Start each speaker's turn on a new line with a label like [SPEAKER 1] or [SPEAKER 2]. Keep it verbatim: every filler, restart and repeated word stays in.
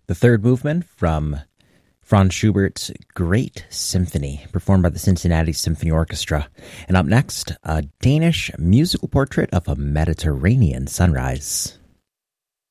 [SPEAKER 1] The third movement from Franz Schubert's Great Symphony, performed by the Cincinnati Symphony Orchestra. And up next, a Danish musical portrait of a Mediterranean sunrise.